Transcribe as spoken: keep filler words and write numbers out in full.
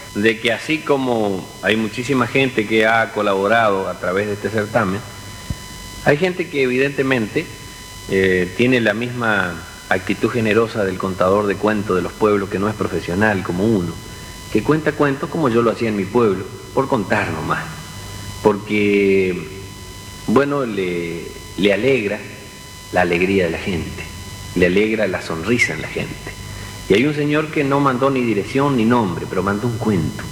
de que así como hay muchísima gente que ha colaborado a través de este certamen, hay gente que evidentemente eh, tiene la misma actitud generosa del contador de cuentos de los pueblos, que no es profesional como uno, que cuenta cuentos como yo lo hacía en mi pueblo, por contar nomás, porque, bueno, le, le alegra la alegría de la gente, le alegra la sonrisa en la gente. Y hay un señor que no mandó ni dirección ni nombre, pero mandó un cuento.